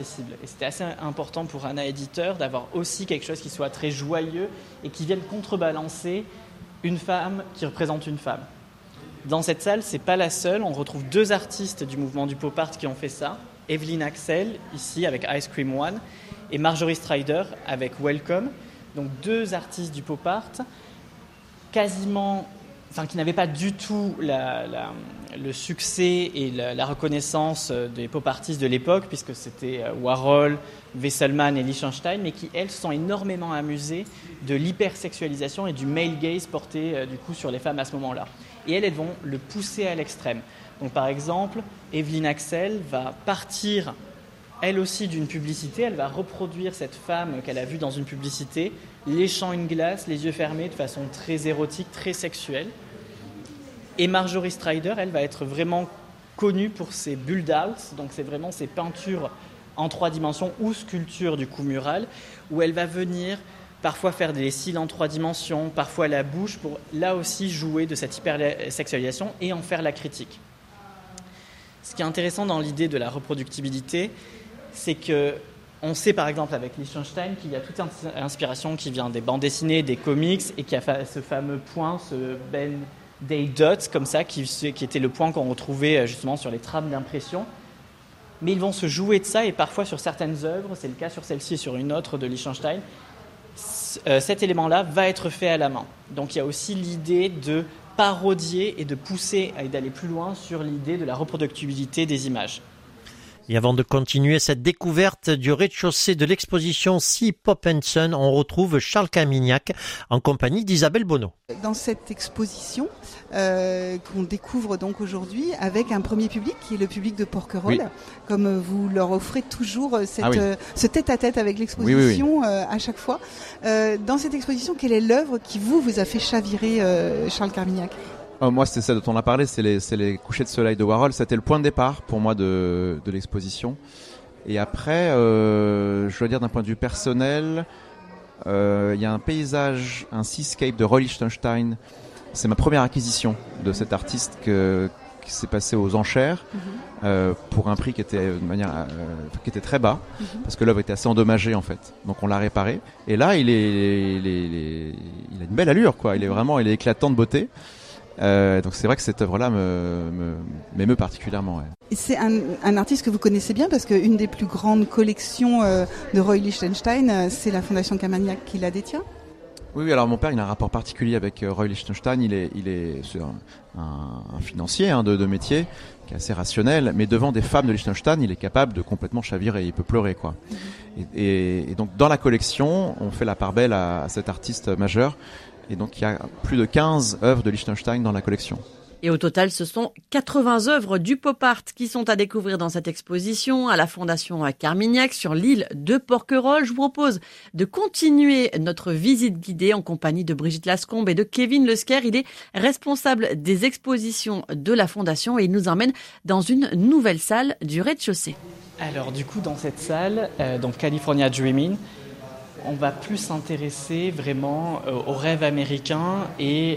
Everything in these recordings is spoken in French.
Et c'était assez important pour Anna Éditeur d'avoir aussi quelque chose qui soit très joyeux et qui vienne contrebalancer une femme qui représente une femme. Dans cette salle, c'est pas la seule. On retrouve 2 artistes du mouvement du pop art qui ont fait ça. Evelyn Axel, ici, avec Ice Cream One, et Marjorie Strider, avec Welcome. Donc 2 artistes du pop art, qui n'avaient pas du tout le succès et la reconnaissance des pop artistes de l'époque, puisque c'était Warhol, Wesselmann et Lichtenstein, mais qui, elles, se sont énormément amusées de l'hypersexualisation et du male gaze porté du coup sur les femmes à ce moment-là. Et elles vont le pousser à l'extrême. Donc par exemple, Evelyn Axel va partir elle aussi d'une publicité, elle va reproduire cette femme qu'elle a vue dans une publicité, léchant une glace, les yeux fermés, de façon très érotique, très sexuelle. Et Marjorie Strider, elle va être vraiment connue pour ses build-outs, donc c'est vraiment ses peintures en 3 dimensions ou sculptures du coup murales, où elle va venir parfois faire des cils en 3 dimensions, parfois la bouche, pour là aussi jouer de cette hypersexualisation et en faire la critique. Ce qui est intéressant dans l'idée de la reproductibilité, c'est qu'on sait par exemple avec Lichtenstein qu'il y a toute une inspiration qui vient des bandes dessinées, des comics, et qu'il y a ce fameux point, ce Ben Day Dot, comme ça, qui était le point qu'on retrouvait justement sur les trames d'impression. Mais ils vont se jouer de ça, et parfois sur certaines œuvres, c'est le cas sur celle-ci et sur une autre de Lichtenstein, cet élément-là va être fait à la main. Donc il y a aussi l'idée de parodier et de pousser et d'aller plus loin sur l'idée de la reproductibilité des images. Et avant de continuer cette découverte du rez-de-chaussée de l'exposition See Pop & Son, on retrouve Charles Carmignac en compagnie d'Isabelle Bonneau. Dans cette exposition qu'on découvre donc aujourd'hui avec un premier public qui est le public de Porquerolles, oui. Comme vous leur offrez toujours ce tête-à-tête avec l'exposition à chaque fois. Dans cette exposition, quelle est l'œuvre qui vous a fait chavirer, Charles Carmignac ? Moi, c'est celle dont on a parlé, c'est les couchers de soleil de Warhol. C'était le point de départ pour moi de l'exposition. Et après, je dois dire d'un point de vue personnel, il y a un paysage, un seascape de Roy Lichtenstein. C'est ma première acquisition de cet artiste qui s'est passé aux enchères pour un prix qui était qui était très bas parce que l'œuvre était assez endommagée en fait. Donc on l'a réparé. Et là, il a une belle allure quoi. Il est éclatant de beauté. Donc c'est vrai que cette œuvre-là m'émeut particulièrement. Ouais. Et c'est un artiste que vous connaissez bien parce qu'une des plus grandes collections de Roy Lichtenstein, c'est la Fondation Carmignac qui la détient. Oui, alors mon père, il a un rapport particulier avec Roy Lichtenstein. C'est un financier de métier qui est assez rationnel, mais devant des femmes de Lichtenstein, il est capable de complètement chavirer, il peut pleurer quoi. Et donc dans la collection, on fait la part belle à cet artiste majeur. Et donc il y a plus de 15 œuvres de Lichtenstein dans la collection. Et au total, ce sont 80 œuvres du pop art qui sont à découvrir dans cette exposition à la Fondation Carmignac sur l'île de Porquerolles. Je vous propose de continuer notre visite guidée en compagnie de Brigitte Lascombe et de Kevin Lesquer. Il est responsable des expositions de la Fondation et il nous emmène dans une nouvelle salle du rez-de-chaussée. Alors du coup, dans cette salle, donc California Dreaming, on va plus s'intéresser vraiment au rêve américain et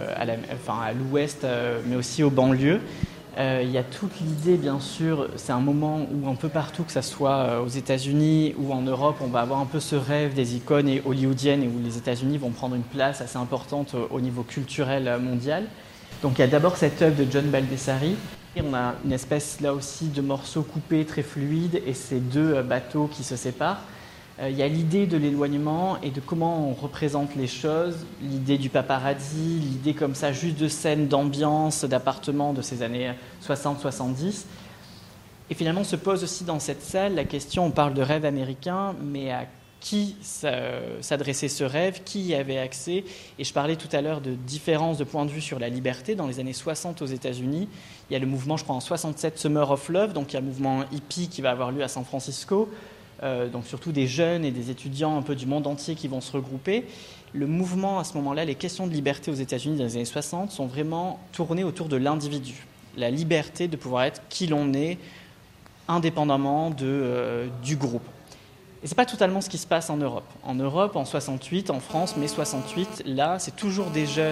à l'ouest, mais aussi aux banlieues. Il y a toute l'idée, bien sûr, c'est un moment où un peu partout, que ce soit aux États-Unis ou en Europe, on va avoir un peu ce rêve des icônes hollywoodiennes et où les États-Unis vont prendre une place assez importante au niveau culturel mondial. Donc il y a d'abord cette œuvre de John Baldessari. Et on a une espèce là aussi de morceaux coupés très fluides et ces 2 bateaux qui se séparent. Il y a l'idée de l'éloignement et de comment on représente les choses, l'idée du paparazzi, l'idée comme ça juste de scènes d'ambiance, d'appartements de ces années 60-70. Et finalement se pose aussi dans cette salle la question, on parle de rêve américain, mais à qui s'adressait ce rêve, qui y avait accès. Et je parlais tout à l'heure de différence de point de vue sur la liberté. Dans les années 60 aux États-Unis, il y a le mouvement, je crois en 67, Summer of Love, donc il y a un mouvement hippie qui va avoir lieu à San Francisco. Donc surtout des jeunes et des étudiants un peu du monde entier qui vont se regrouper. Le mouvement, à ce moment-là, les questions de liberté aux États-Unis dans les années 60 sont vraiment tournées autour de l'individu. La liberté de pouvoir être qui l'on est, indépendamment du groupe. Et ce n'est pas totalement ce qui se passe en Europe. En Europe, en 68, en France, mai 68, là, c'est toujours des jeunes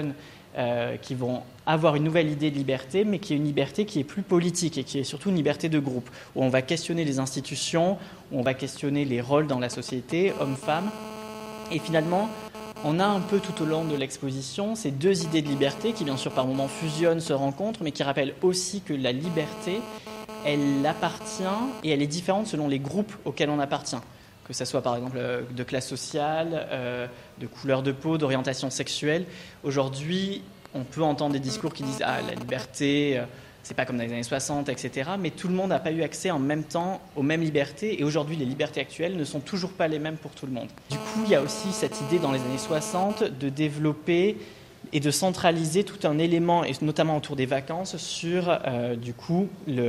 qui vont avoir une nouvelle idée de liberté, mais qui est une liberté qui est plus politique et qui est surtout une liberté de groupe, où on va questionner les institutions, où on va questionner les rôles dans la société, hommes-femmes. Et finalement, on a un peu tout au long de l'exposition ces deux idées de liberté qui, bien sûr, par moments fusionnent, se rencontrent, mais qui rappellent aussi que la liberté, elle appartient et elle est différente selon les groupes auxquels on appartient. Que ce soit par exemple de classe sociale, de couleur de peau, d'orientation sexuelle. Aujourd'hui, on peut entendre des discours qui disent « Ah, la liberté, c'est pas comme dans les années 60, etc. » Mais tout le monde n'a pas eu accès en même temps aux mêmes libertés. Et aujourd'hui, les libertés actuelles ne sont toujours pas les mêmes pour tout le monde. Du coup, il y a aussi cette idée dans les années 60 de développer et de centraliser tout un élément, et notamment autour des vacances, sur du coup,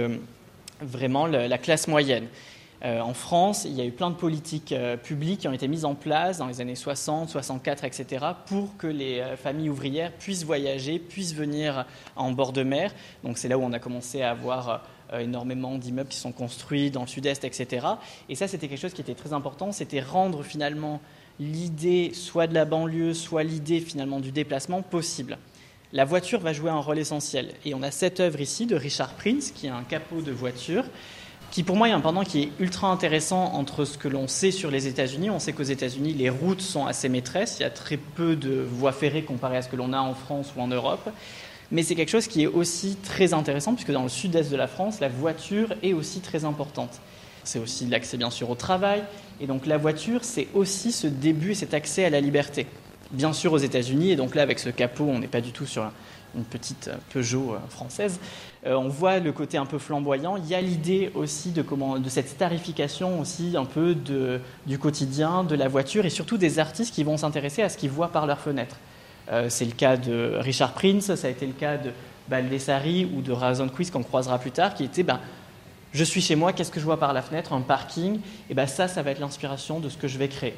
vraiment la classe moyenne. En France, il y a eu plein de politiques publiques qui ont été mises en place dans les années 60, 64, etc. pour que les familles ouvrières puissent voyager, puissent venir en bord de mer. Donc c'est là où on a commencé à avoir énormément d'immeubles qui sont construits dans le sud-est, etc. Et ça, c'était quelque chose qui était très important, c'était rendre finalement l'idée soit de la banlieue, soit l'idée finalement du déplacement possible. La voiture va jouer un rôle essentiel. Et on a cette œuvre ici de Richard Prince, qui est un capot de voiture, qui pour moi est un pendant qui est ultra intéressant entre ce que l'on sait sur les États-Unis. On sait qu'aux États-Unis, les routes sont assez maîtresses. Il y a très peu de voies ferrées comparé à ce que l'on a en France ou en Europe. Mais c'est quelque chose qui est aussi très intéressant, puisque dans le sud-est de la France, la voiture est aussi très importante. C'est aussi l'accès, bien sûr, au travail. Et donc la voiture, c'est aussi ce début et cet accès à la liberté. Bien sûr, aux États-Unis, et donc là, avec ce capot, on n'est pas du tout sur une petite Peugeot française. On voit le côté un peu flamboyant. Il y a l'idée aussi de cette starification aussi un peu du quotidien, de la voiture, et surtout des artistes qui vont s'intéresser à ce qu'ils voient par leurs fenêtres. C'est le cas de Richard Prince, ça a été le cas de Baldessari ou de Rosenquist qu'on croisera plus tard, qui était je suis chez moi, qu'est-ce que je vois par la fenêtre? Un parking. Et ça va être l'inspiration de ce que je vais créer.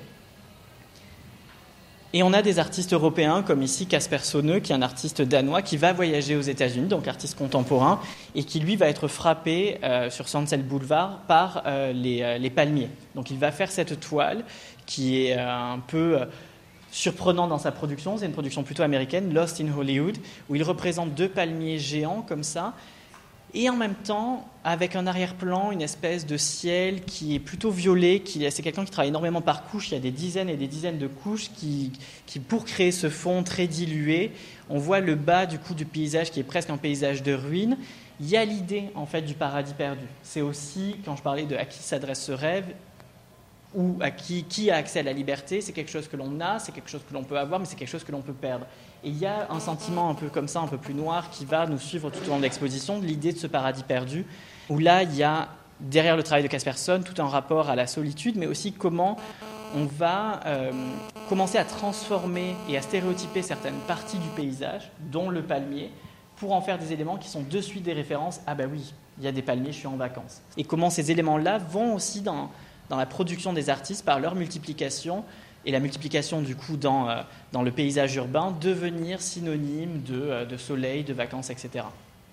Et on a des artistes européens, comme ici Casper Sonne, qui est un artiste danois qui va voyager aux États-Unis, donc artiste contemporain, et qui lui va être frappé sur Sunset Boulevard par les palmiers. Donc il va faire cette toile qui est un peu surprenante dans sa production. C'est une production plutôt américaine, Lost in Hollywood, où il représente deux palmiers géants comme ça, et en même temps, avec un arrière-plan, une espèce de ciel qui est plutôt violet. C'est quelqu'un qui travaille énormément par couches. Il y a des dizaines et des dizaines de couches qui pour créer ce fond très dilué, on voit le bas du paysage qui est presque un paysage de ruines. Il y a l'idée en fait du paradis perdu. C'est aussi, quand je parlais de à qui s'adresse ce rêve, ou à qui a accès à la liberté, c'est quelque chose que l'on a, c'est quelque chose que l'on peut avoir, mais c'est quelque chose que l'on peut perdre. Et il y a un sentiment un peu comme ça, un peu plus noir, qui va nous suivre tout au long de l'exposition, de l'idée de ce paradis perdu, où là, il y a, derrière le travail de Casper Sonne, tout un rapport à la solitude, mais aussi comment on va commencer à transformer et à stéréotyper certaines parties du paysage, dont le palmier, pour en faire des éléments qui sont de suite des références. Ah oui, il y a des palmiers, je suis en vacances. Et comment ces éléments-là vont aussi dans la production des artistes par leur multiplication, et la multiplication du coup dans le paysage urbain, devenir synonyme de soleil, de vacances, etc.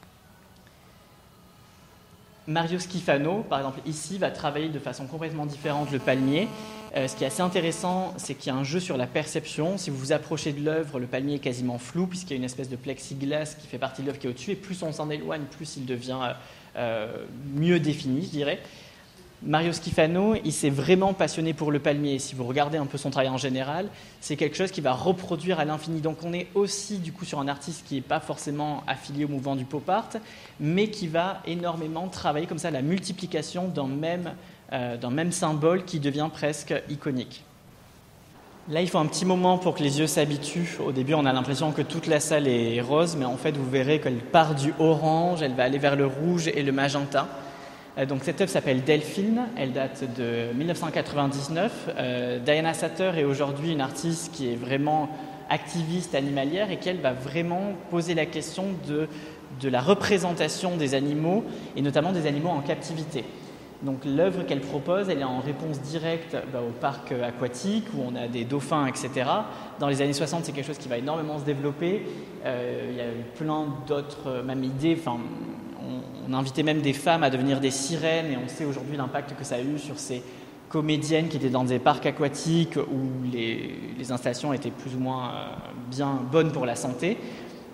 Mario Schifano, par exemple, ici, va travailler de façon complètement différente le palmier. Ce qui est assez intéressant, c'est qu'il y a un jeu sur la perception. Si vous vous approchez de l'œuvre, le palmier est quasiment flou, puisqu'il y a une espèce de plexiglas qui fait partie de l'œuvre qui est au-dessus, et plus on s'en éloigne, plus il devient mieux défini, je dirais. Mario Schifano, il s'est vraiment passionné pour le palmier. Si vous regardez un peu son travail en général, c'est quelque chose qui va reproduire à l'infini. Donc on est aussi du coup sur un artiste qui n'est pas forcément affilié au mouvement du pop art, mais qui va énormément travailler comme ça la multiplication d'un même symbole qui devient presque iconique. Là, il faut un petit moment pour que les yeux s'habituent. Au début, on a l'impression que toute la salle est rose, mais en fait, vous verrez qu'elle part du orange, elle va aller vers le rouge et le magenta. Donc cette œuvre s'appelle Delphine, elle date de 1999. Diana Satter est aujourd'hui une artiste qui est vraiment activiste animalière et qu'elle va vraiment poser la question de la représentation des animaux et notamment des animaux en captivité. Donc l'œuvre qu'elle propose, elle est en réponse directe au parc aquatique où on a des dauphins, etc. Dans les années 60, c'est quelque chose qui va énormément se développer. Il y a eu plein d'autres même idées. On a invité même des femmes à devenir des sirènes et on sait aujourd'hui l'impact que ça a eu sur ces comédiennes qui étaient dans des parcs aquatiques où les installations étaient plus ou moins bien bonnes pour la santé.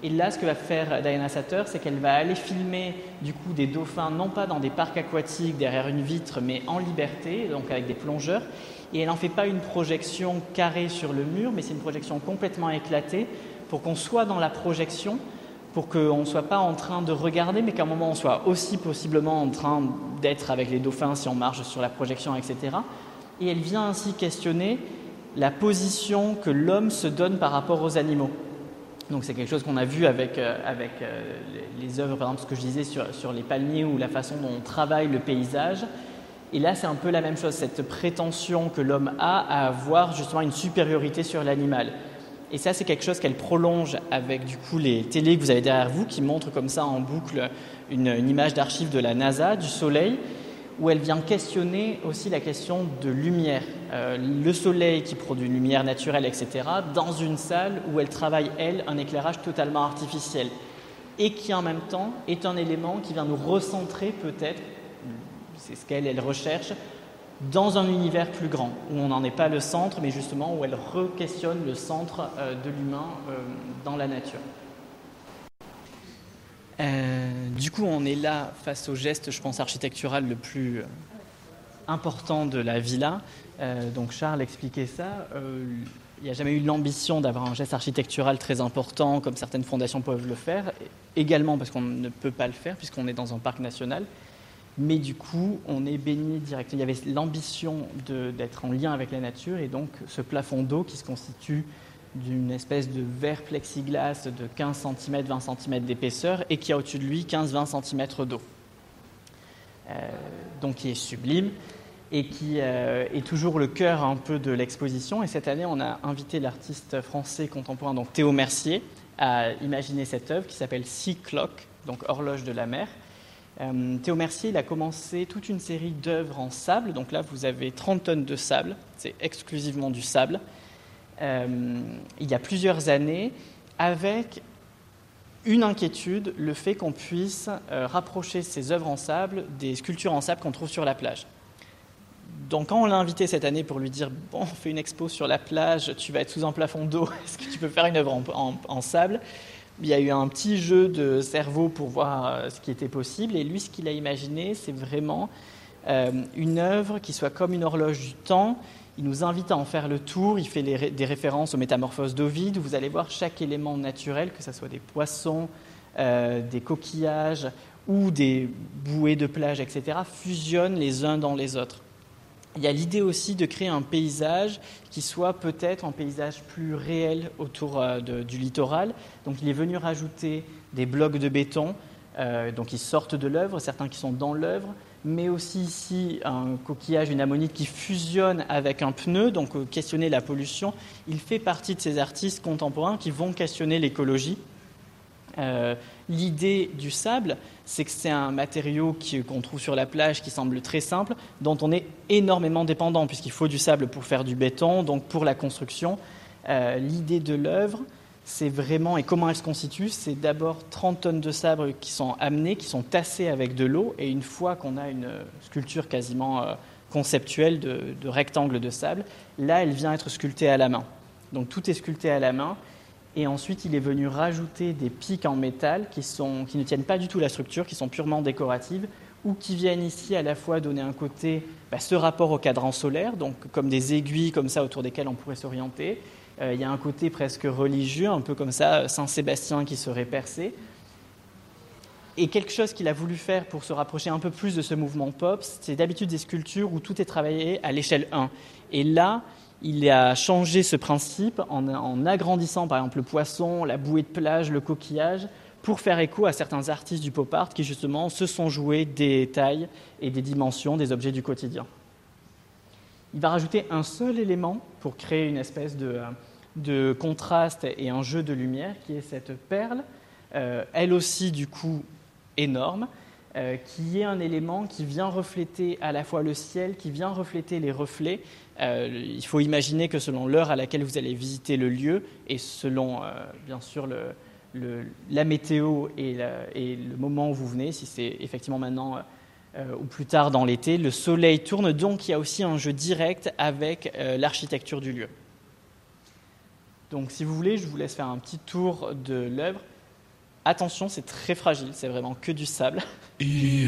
Et là, ce que va faire Diana Satter, c'est qu'elle va aller filmer du coup des dauphins, non pas dans des parcs aquatiques derrière une vitre, mais en liberté, donc avec des plongeurs. Et elle n'en fait pas une projection carrée sur le mur, mais c'est une projection complètement éclatée pour qu'on soit dans la projection, pour qu'on ne soit pas en train de regarder, mais qu'à un moment on soit aussi possiblement en train d'être avec les dauphins si on marche sur la projection, etc. Et elle vient ainsi questionner la position que l'homme se donne par rapport aux animaux. Donc c'est quelque chose qu'on a vu avec les œuvres, par exemple ce que je disais sur les palmiers ou la façon dont on travaille le paysage. Et là c'est un peu la même chose, cette prétention que l'homme a à avoir justement une supériorité sur l'animal. Et ça c'est quelque chose qu'elle prolonge avec du coup les télés que vous avez derrière vous qui montrent comme ça en boucle une image d'archive de la NASA, du Soleil, où elle vient questionner aussi la question de lumière. Le soleil qui produit une lumière naturelle, etc., dans une salle où elle travaille, elle, un éclairage totalement artificiel et qui, en même temps, est un élément qui vient nous recentrer peut-être, c'est ce qu'elle recherche, dans un univers plus grand, où on n'en est pas le centre, mais justement où elle re-questionne le centre de l'humain dans la nature. Du coup, on est là face au geste, je pense, architectural le plus important de la villa. Donc Charles expliquait ça. Il n'y a jamais eu l'ambition d'avoir un geste architectural très important, comme certaines fondations peuvent le faire, également parce qu'on ne peut pas le faire, puisqu'on est dans un parc national. Mais du coup, on est baigné directement. Il y avait l'ambition d'être en lien avec la nature, et donc ce plafond d'eau qui se constitue d'une espèce de verre plexiglas de 15 cm, 20 cm d'épaisseur et qui a au-dessus de lui 15-20 cm d'eau. Donc qui est sublime et qui est toujours le cœur un peu de l'exposition. Et cette année, on a invité l'artiste français contemporain, donc Théo Mercier, à imaginer cette œuvre qui s'appelle Sea Clock, donc horloge de la mer. Théo Mercier, il a commencé toute une série d'œuvres en sable. Donc là, vous avez 30 tonnes de sable, c'est exclusivement du sable. Il y a plusieurs années, avec une inquiétude, le fait qu'on puisse rapprocher ces œuvres en sable des sculptures en sable qu'on trouve sur la plage. Donc quand on l'a invité cette année pour lui dire « Bon, on fait une expo sur la plage, tu vas être sous un plafond d'eau, est-ce que tu peux faire une œuvre en sable ?» Il y a eu un petit jeu de cerveau pour voir ce qui était possible, et lui, ce qu'il a imaginé, c'est vraiment une œuvre qui soit comme une horloge du temps. Il nous invite à en faire le tour, il fait des références aux métamorphoses d'Ovide, où vous allez voir chaque élément naturel, que ce soit des poissons, des coquillages ou des bouées de plage, etc., fusionnent les uns dans les autres. Il y a l'idée aussi de créer un paysage qui soit peut-être un paysage plus réel autour du littoral. Donc il est venu rajouter des blocs de béton, donc ils sortent de l'œuvre, certains qui sont dans l'œuvre, mais aussi ici un coquillage, une ammonite qui fusionne avec un pneu, donc questionner la pollution. Il fait partie de ces artistes contemporains qui vont questionner l'écologie. L'idée du sable, c'est que c'est un matériau qu'on trouve sur la plage qui semble très simple, dont on est énormément dépendant, puisqu'il faut du sable pour faire du béton, donc pour la construction. L'idée de l'œuvre, c'est vraiment, et comment elle se constitue, c'est d'abord 30 tonnes de sable qui sont amenées, qui sont tassées avec de l'eau, et une fois qu'on a une sculpture quasiment conceptuelle de rectangle de sable, là, elle vient être sculptée à la main. Donc tout est sculpté à la main, et ensuite, il est venu rajouter des pics en métal qui ne tiennent pas du tout la structure, qui sont purement décoratives, ou qui viennent ici à la fois donner un côté, ce rapport au cadran solaire, donc comme des aiguilles comme ça autour desquelles on pourrait s'orienter. Il y a un côté presque religieux, un peu comme ça, Saint-Sébastien qui serait percé. Et quelque chose qu'il a voulu faire pour se rapprocher un peu plus de ce mouvement pop, c'est d'habitude des sculptures où tout est travaillé à l'échelle 1. Et là, il a changé ce principe en agrandissant par exemple le poisson, la bouée de plage, le coquillage, pour faire écho à certains artistes du pop art qui justement se sont joués des tailles et des dimensions des objets du quotidien. Il va rajouter un seul élément pour créer une espèce de contraste et un jeu de lumière, qui est cette perle, elle aussi du coup énorme, qui est un élément qui vient refléter à la fois le ciel, qui vient refléter les reflets. Il faut imaginer que selon l'heure à laquelle vous allez visiter le lieu, et selon bien sûr la météo et le moment où vous venez, si c'est effectivement maintenant ou plus tard dans l'été, le soleil tourne, donc il y a aussi un jeu direct avec l'architecture du lieu. Donc si vous voulez, je vous laisse faire un petit tour de l'œuvre. attention, c'est très fragile, c'est vraiment que du sable.